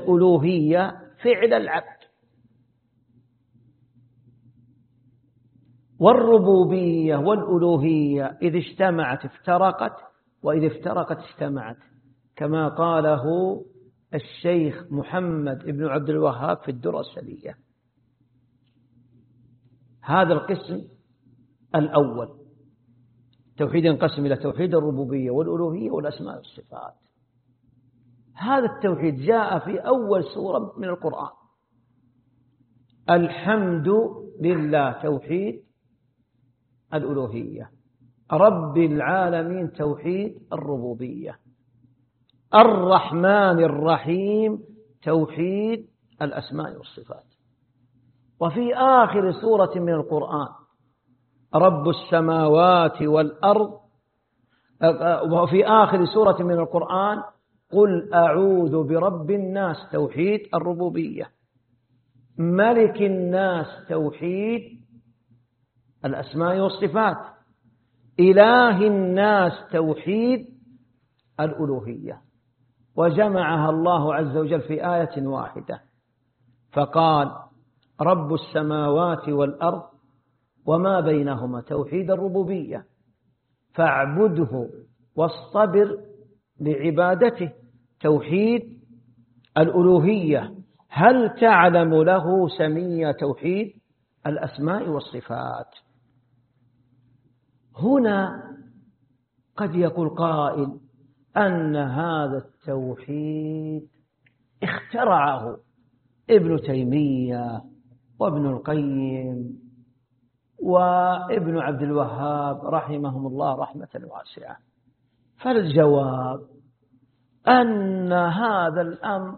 الألوهية فعل العبد، والربوبية والألوهية إذ اجتمعت افترقت، وإذ افترقت اجتمعت، كما قاله الشيخ محمد بن عبد الوهاب في الدرة السنية. هذا القسم الأول، توحيد ينقسم إلى توحيد الربوبية والألوهية والأسماء والصفات. هذا التوحيد جاء في أول سورة من القرآن، الحمد لله توحيد الألوهية، رب العالمين توحيد الربوبية، الرحمن الرحيم توحيد الأسماء والصفات. وفي آخر سورة من القرآن رب السماوات والأرض، وفي آخر سورة من القرآن قل أعوذ برب الناس توحيد الربوبية، ملك الناس توحيد الأسماء والصفات، إله الناس توحيد الألوهية. وجمعها الله عز وجل في آية واحدة فقال رب السماوات والأرض وما بينهما توحيد الربوبية فاعبده واصطبر لعبادته توحيد الألوهية، هل تعلم له سميا توحيد الأسماء والصفات. هنا قد يقول قائل أن هذا التوحيد اخترعه ابن تيمية وابن القيم وابن عبد الوهاب رحمهم الله رحمة واسعة. فالجواب أن هذا الأمر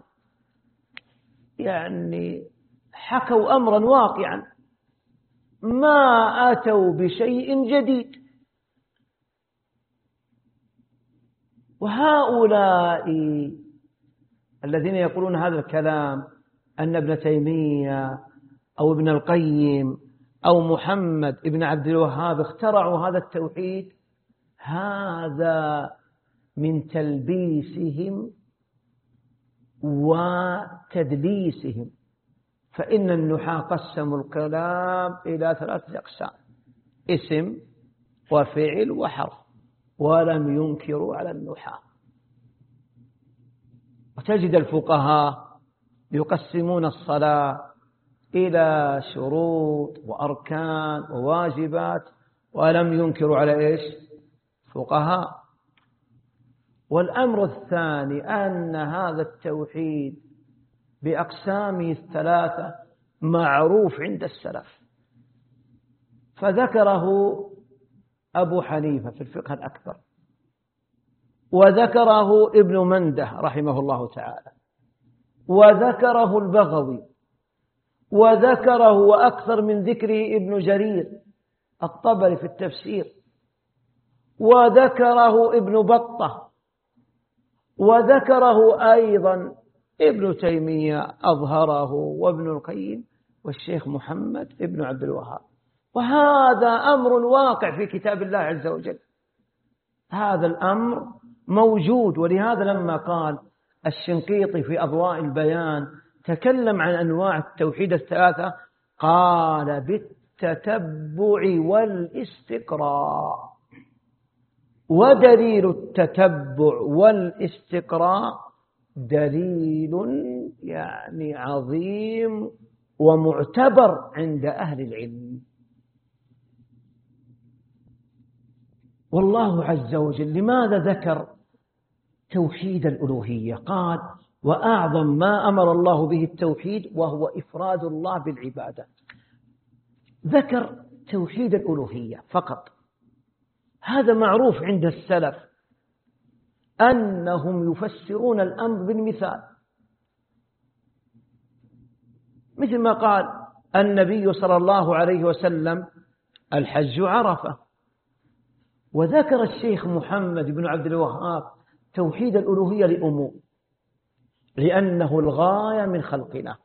يعني حكوا أمرا واقعا، ما أتوا بشيء جديد. وهؤلاء الذين يقولون هذا الكلام أن ابن تيمية أو ابن القيم أو محمد ابن عبد الوهاب اخترعوا هذا التوحيد، هذا من تلبيسهم وتدليسهم. فإن النحاة قسموا الكلام إلى 3 أقسام: اسم وفعل وحرف، ولم ينكروا على النحاة. وتجد الفقهاء يقسمون الصلاة إلى شروط وأركان وواجبات، ولم ينكروا على إيش؟ فقهاء. والأمر الثاني أن هذا التوحيد بأقسامه 3 معروف عند السلف، فذكره أبو حنيفة في الفقه الأكبر، وذكره ابن منده رحمه الله تعالى، وذكره البغوي، وذكره وأكثر من ذكره ابن جرير الطبري في التفسير، وذكره ابن بطة، وذكره أيضا ابن تيمية أظهره، وابن القيم، والشيخ محمد ابن عبد الوهاب. وهذا أمر واقع في كتاب الله عز وجل، هذا الأمر موجود. ولهذا لما قال الشنقيطي في أضواء البيان تكلم عن أنواع التوحيد 3، قال بالتتبع والاستقراء. ودليل التتبع والاستقراء دليل يعني عظيم ومعتبر عند أهل العلم. والله عز وجل لماذا ذكر توحيد الألوهية؟ قال وأعظم ما أمر الله به التوحيد وهو إفراد الله بالعبادة. ذكر توحيد الألوهية فقط. هذا معروف عند السلف أنهم يفسرون الأمر بالمثال، مثل ما قال النبي صلى الله عليه وسلم الحج عرفة. وذكر الشيخ محمد بن عبد الوهاب توحيد الألوهية لأمور، لأنه الغاية من خلقنا،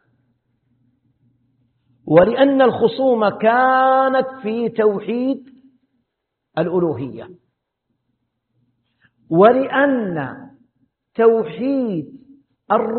ولأن الخصومة كانت في توحيد الألوهية، ولأن توحيد